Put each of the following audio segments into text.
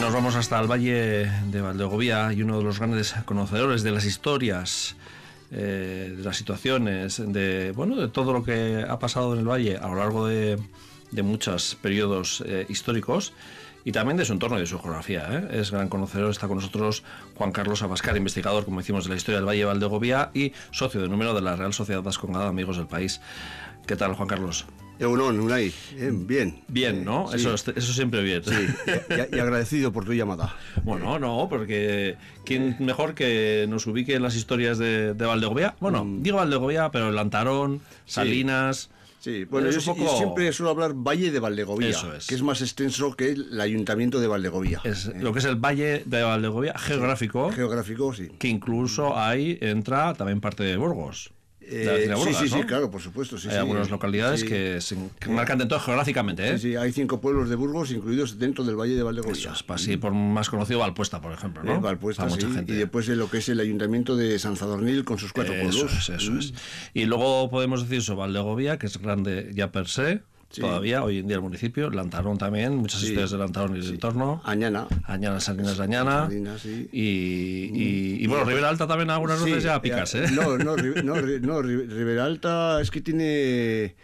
Nos vamos hasta el Valle de Valdegovía y uno de los grandes conocedores de las historias, de las situaciones, de todo lo que ha pasado en el Valle a lo largo de muchos periodos históricos y también de su entorno y de su geografía. Es gran conocedor, está con nosotros Juan Carlos Abascal, investigador, como decimos, de la historia del Valle de Valdegovía y socio de número de la Real Sociedad Vascongada de Amigos del País. ¿Qué tal, Juan Carlos? Unai, bien. Bien, ¿no? Sí. Eso siempre bien. Sí, y agradecido por tu llamada. Bueno, no, porque ¿quién mejor que nos ubique en las historias de Valdegovía? Bueno, digo Valdegovía, pero Lantarón, Salinas... Sí, bueno, yo siempre suelo hablar Valle de Valdegovía, Eso es. Que es más extenso que el Ayuntamiento de Valdegovía. Es lo que es el Valle de Valdegovía geográfico, Geográfico, sí. que incluso ahí entra también parte de Burgos. Burgas, sí, ¿no? claro, por supuesto. Hay algunas localidades que marcan dentro geográficamente. Sí, hay 5 pueblos de Burgos incluidos dentro del Valle de Valdegovía. Eso es, así por más conocido Valpuesta, por ejemplo, ¿no? Valpuesta, mucha sí. gente. Y después lo que es el Ayuntamiento de San Sadornil con sus 4 pueblos. Eso es. Y luego podemos decir sobre Valdegovía, que es grande ya per se. Sí. Todavía, hoy en día el municipio, Lantarón también, muchas historias de Lantarón y el entorno. Añana, Salinas de Añana. Sí. Y bueno, Ribera Alta también algunas veces ya picas, ¿eh? No, Ribera Alta es que tiene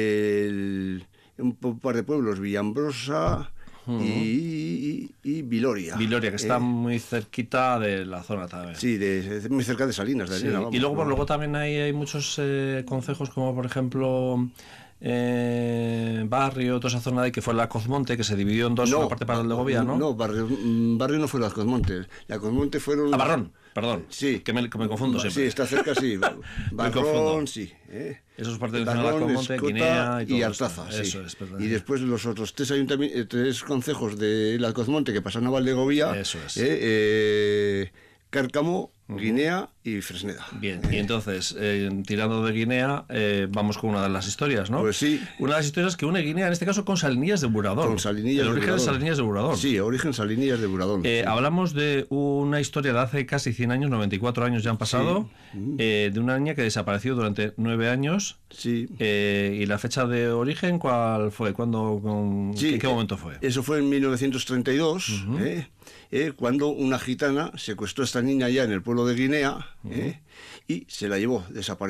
un par de pueblos, Villambrosa y Viloria. Viloria, que está muy cerquita de la zona también. Sí, muy cerca de Salinas de Añana. Vamos, y luego también hay muchos concejos, como por ejemplo... barrio, toda esa zona de ahí que fue la Cozmonte, que se dividió en dos, una parte para Valdegovía, ¿no? No, barrio no fue la Cozmonte. La Cozmonte fueron... Barrón, perdón. Sí. Que me confundo siempre. Sí, está cerca, sí. Barrón, sí. Esos pertenecen a la Cozmonte, Guinea y Artaza, sí. Eso es, y después los otros 3 concejos de la Cozmonte que pasan a Valdegovía. Eso es. Cárcamo, Guinea y Fresneda. Bien, y entonces, tirando de Guinea, vamos con una de las historias, ¿no? Pues sí. Una de las historias que une Guinea, en este caso, con Salinillas de Buradón. Con Salinillas de Buradón. El origen de Salinillas de Buradón. Sí, origen Salinillas de Buradón. Hablamos de una historia de hace casi 100 años, 94 años ya han pasado, de una niña que desapareció durante 9 años. Sí. ¿Y la fecha de origen cuál fue? ¿Qué momento fue? Eso fue en 1932, cuando una gitana secuestró a esta niña ya en el pueblo de Guinea y se la llevó, desapareció.